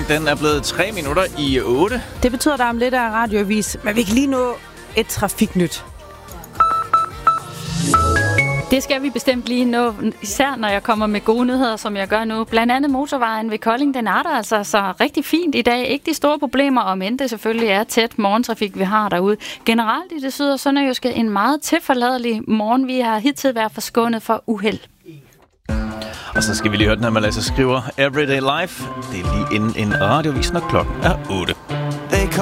Klokken den er blevet 7:03. Det betyder, der er om lidt af radioavis, men vi kan lige nå et trafiknyt. Det skal vi bestemt lige nå, især når jeg kommer med gode nyheder, som jeg gør nu. Blandt andet motorvejen ved Kolding, den er der altså så rigtig fint i dag. Ikke de store problemer, om end det selvfølgelig er tæt morgentrafik, vi har derude. Generelt i det syd- og sønderjyske en meget tilforladelig morgen. Vi har hidtil været forskånet for uheld. Og så skal vi lige høre den her, man skriver Everyday Life. Det er lige inden en radiovis, når klokken er 8.